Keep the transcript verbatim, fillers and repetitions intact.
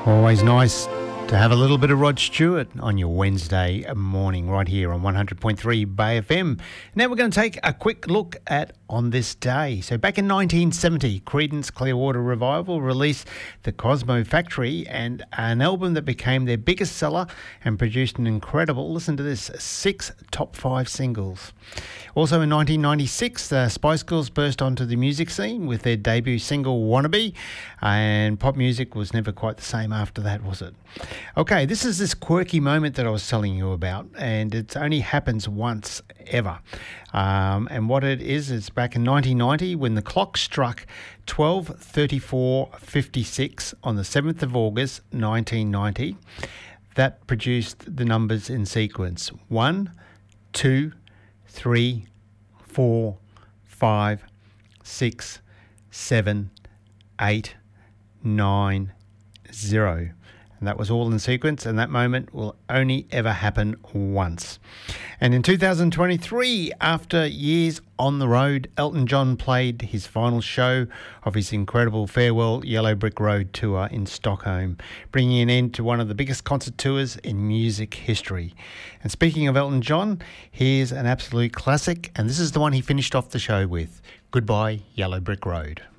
Always nice to have a little bit of Rod Stewart on your Wednesday morning right here on one hundred point three Bay F M. Now we're going to take a quick look at On This Day. So back in nineteen seventy, Creedence Clearwater Revival released The Cosmo Factory, and an album that became their biggest seller and produced an incredible, listen to this, six top five singles. Also in nineteen ninety-six, the Spice Girls burst onto the music scene with their debut single Wannabe, and pop music was never quite the same after that, was it? Okay, this is this quirky moment that I was telling you about, and it only happens once ever. Um, and what it is, is back in nineteen ninety when the clock struck twelve thirty-four fifty-six on the seventh of August nineteen ninety. That produced the numbers in sequence: one, two, three, four, five, six, seven, eight, nine, zero. And that was all in sequence, and that moment will only ever happen once. And in two thousand twenty-three, after years on the road, Elton John played his final show of his incredible Farewell Yellow Brick Road tour in Stockholm, bringing an end to one of the biggest concert tours in music history. And speaking of Elton John, here's an absolute classic, and this is the one he finished off the show with: Goodbye Yellow Brick Road.